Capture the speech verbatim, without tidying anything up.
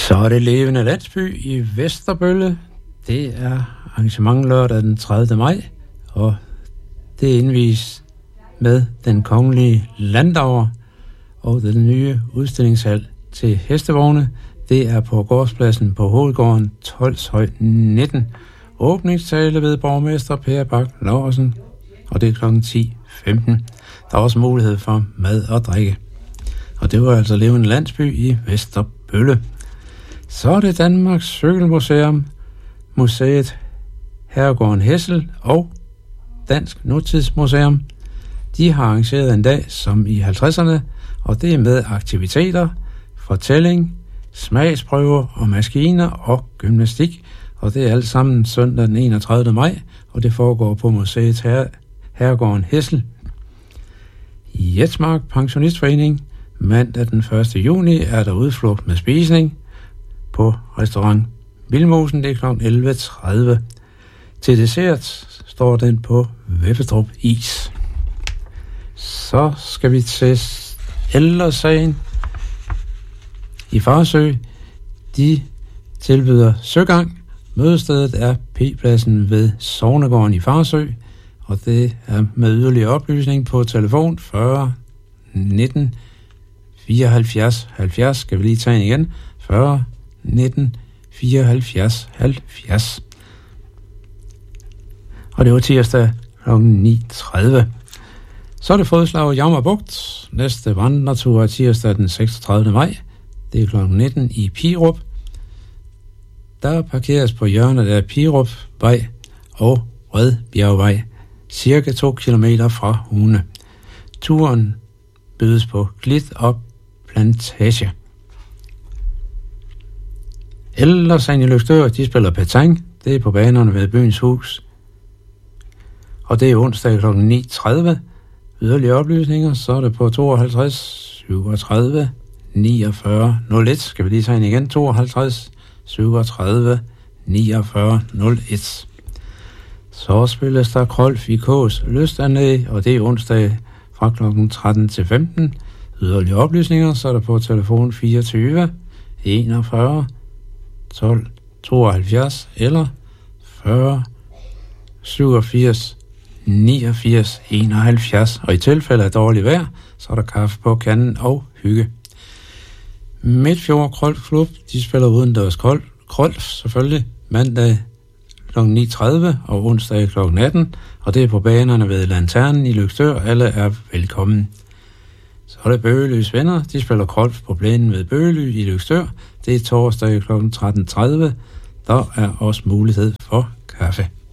Så er det Levende Landsby i Vesterbølle. Det er arrangement lørdag den tredje maj, og det indvies med den kongelige landauer og den nye udstillingshal til hestevogne. Det er på gårdspladsen på Hovedgården Tolshøj nitten. Åbningstale ved borgmester Per Bak Laursen, og det er klokken ti femten. Der er også mulighed for mad og drikke. Og det var altså Levende Landsby i Vesterbølle. Så er det Danmarks Cykelmuseum, museet Herregården Hessel og Dansk Nutidsmuseum. De har arrangeret en dag som i halvtredserne, og det er med aktiviteter, fortælling, smagsprøver og maskiner og gymnastik. Og det er alt sammen søndag den enogtredivte maj, og det foregår på museet Her- Herregården Hessel. I Jetsmark Pensionistforening mandag den første juni er der udflugt med spisning på restaurant Vildmosen. Det er klokken elleve tredive. Til dessert står den på Veffedrup Is. Så skal vi til Ældresagen i Farsø. De tilbyder søgang. Mødestedet er P-pladsen ved Sognegården i Farsø, og det er med yderligere oplysning på telefon fyrre nitten fireoghalvfjerds halvfjerds. Skal vi lige tage en igen? fyrre nitten fireoghalvfjerds halvfjerds. Og det var tirsdag klokken ni tredive. Så er det fodslag Jammerbugt. Næste vandretur er tirsdag den seksogtredivte maj. Det er klokken nitten i Pirup. Der parkeres på hjørnet af Pirupvej og Rødbjergvej, cirka to kilometer fra Hune. Turen bydes på Glit og Plantage. Ældresagen i Løgstør, de spiller petanque. Det er på banerne ved Byens Hus. Og det er onsdag klokken ni tredive. Yderligere oplysninger, så er det på tooghalvtreds syvogtredive niogfyrre nul et. Skal vi lige tage en igen? tooghalvtreds syvogtredive niogfyrre nul et. Så spilles der Krolf i K's lystanlæg, og det er onsdag fra klokken tretten til femten. Yderligere oplysninger, så er der på telefon fireogtyve enogfyrre tolv tooghalvfjerds eller fyrre syvogfirs niogfirs enoghalvfjerds. Og i tilfælde af dårligt vejr, så er der kaffe på kanden og hygge. Midtfjord Krolf Klub, de spiller udendørs Krolf, selvfølgelig, mandag klokken ni tredive og onsdag klokken atten, og det er på banerne ved Lanternen i Løgstør. Alle er velkommen. Så er det Bøgelys venner, de spiller Krolf på plænen ved Bøgely i Løgstør. Det er torsdag klokken tretten tredive. Der er også mulighed for kaffe.